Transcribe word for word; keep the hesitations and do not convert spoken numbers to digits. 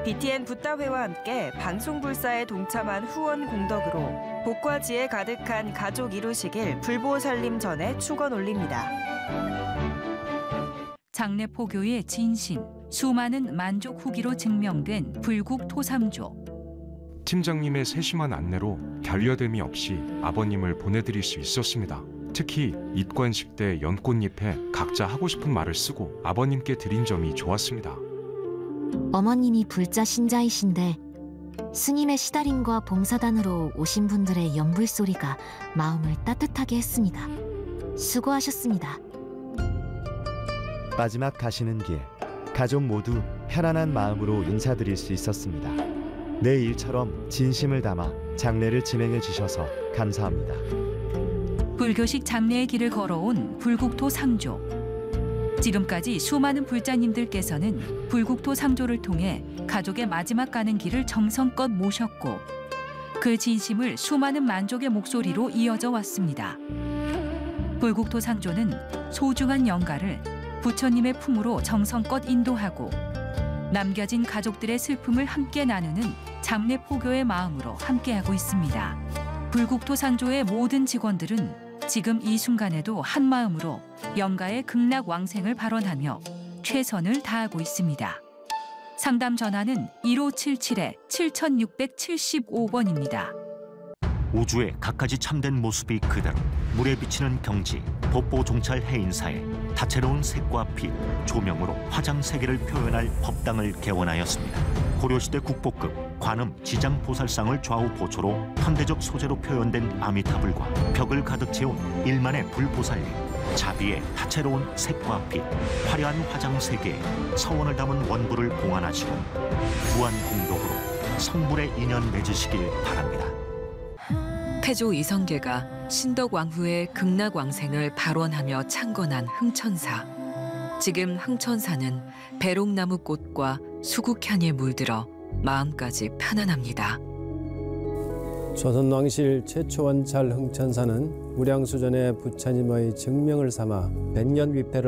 비티엔 붓다회와 함께 방송불사에 동참한 후원 공덕으로 복화지에 가득한 가족 이루시길 불보살림 전에 축원 올립니다. 장례 포교의 진심, 수많은 만족 후기로 증명된 불국 토삼조. 팀장님의 세심한 안내로 결여됨이 없이 아버님을 보내드릴 수 있었습니다. 특히 입관식 때 연꽃잎에 각자 하고 싶은 말을 쓰고 아버님께 드린 점이 좋았습니다. 어머님이 불자 신자이신데 스님의 시달림과 봉사단으로 오신 분들의 연불 소리가 마음을 따뜻하게 했습니다. 수고하셨습니다. 마지막 가시는 길, 가족 모두 편안한 마음으로 인사드릴 수 있었습니다. 내 일처럼 진심을 담아 장례를 진행해 주셔서 감사합니다. 불교식 장례의 길을 걸어온 불국토 상조. 지금까지 수많은 불자님들께서는 불국토 상조를 통해 가족의 마지막 가는 길을 정성껏 모셨고 그 진심을 수많은 만족의 목소리로 이어져 왔습니다. 불국토 상조는 소중한 영가를 부처님의 품으로 정성껏 인도하고 남겨진 가족들의 슬픔을 함께 나누는 장례 포교의 마음으로 함께하고 있습니다. 불국토 상조의 모든 직원들은 지금 이 순간에도 한 마음으로 영가의 극락 왕생을 발언하며 최선을 다하고 있습니다. 상담 전화는 일오칠칠 칠육칠오 번입니다. 우주의 갖가지 참된 모습이 그대로 물에 비치는 경지, 법보 종찰 해인사에 다채로운 색과 빛, 조명으로 화장 세계를 표현할 법당을 개원하였습니다. 고려시대 국보급 관음 지장보살상을 좌우 보초로 현대적 소재로 표현된 아미타불과 벽을 가득 채운 일만의 불보살님, 자비의 다채로운 색과 빛, 화려한 화장 세계에 서원을 담은 원부를 봉안하시고 무한공덕으로 성불의 인연 맺으시길 바랍니다. 태조 이성계가 신덕왕후의 극락왕생을 발원하며 창건한 흥천사. 지금 흥천사는 배롱나무 꽃과 수국향에 물들어 마음까지 편안합니다. 조선왕실 최초 원찰 흥천사는 무량수전의 부처님의 증명을 삼아 백년 위패를